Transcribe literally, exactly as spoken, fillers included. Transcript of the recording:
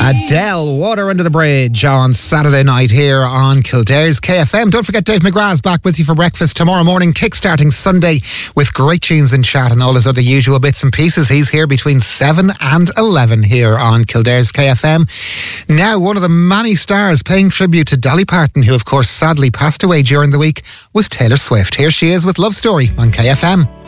Adele, Water Under the Bridge on Saturday night here on Kildare's K F M. Don't forget Dave McGrath's back with you for breakfast tomorrow morning, kickstarting Sunday with great tunes and chat and all his other usual bits and pieces. He's here between seven and eleven here on Kildare's K F M. Now, one of the many stars paying tribute to Dolly Parton, who of course sadly passed away during the week, was Taylor Swift. Here she is with Love Story on K F M.